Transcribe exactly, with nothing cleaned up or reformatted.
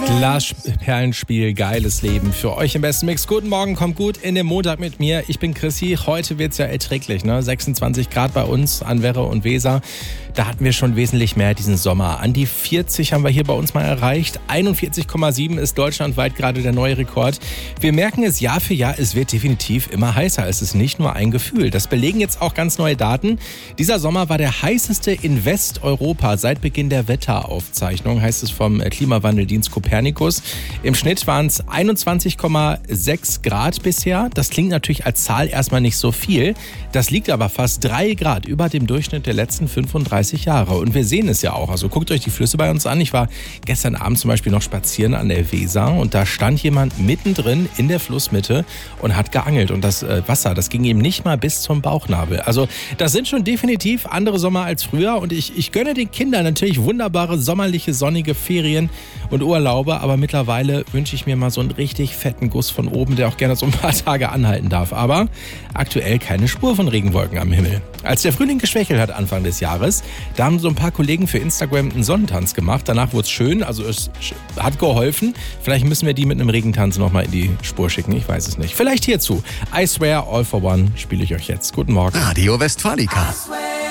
Glasperlenspiel, geiles Leben. Für euch im besten Mix. Guten Morgen, kommt gut in den Montag mit mir. Ich bin Chrissy. Heute wird's ja erträglich, ne? sechsundzwanzig Grad bei uns an Werre und Weser. Da hatten wir schon wesentlich mehr diesen Sommer. An die vierzig haben wir hier bei uns mal erreicht. einundvierzig Komma sieben ist deutschlandweit gerade der neue Rekord. Wir merken es Jahr für Jahr, es wird definitiv immer heißer. Es ist nicht nur ein Gefühl. Das belegen jetzt auch ganz neue Daten. Dieser Sommer war der heißeste in Westeuropa seit Beginn der Wetteraufzeichnung, heißt es vom Klimawandeldienst Copernicus. Im Schnitt waren es einundzwanzig Komma sechs Grad bisher. Das klingt natürlich als Zahl erstmal nicht so viel. Das liegt aber fast drei Grad über dem Durchschnitt der letzten fünfunddreißig Jahre. Und wir sehen es ja auch. Also guckt euch die Flüsse bei uns an. Ich war gestern Abend zum Beispiel noch spazieren an der Weser und da stand jemand mittendrin in der Flussmitte und hat geangelt. Und das äh, Wasser, das ging ihm nicht mal bis zum Bauchnabel. Also das sind schon definitiv andere Sommer als früher. Und ich, ich gönne den Kindern natürlich wunderbare sommerliche, sonnige Ferien und Urlaube. Aber mittlerweile wünsche ich mir mal so einen richtig fetten Guss von oben, der auch gerne so ein paar Tage anhalten darf. Aber aktuell keine Spur von Regenwolken am Himmel. Als der Frühling geschwächelt hat Anfang des Jahres, da haben so ein paar Kollegen für Instagram einen Sonnentanz gemacht. Danach wurde es schön, also es hat geholfen. Vielleicht müssen wir die mit einem Regentanz nochmal in die Spur schicken, ich weiß es nicht. Vielleicht hierzu. I Swear All for One spiele ich euch jetzt. Guten Morgen. Radio Westfalica.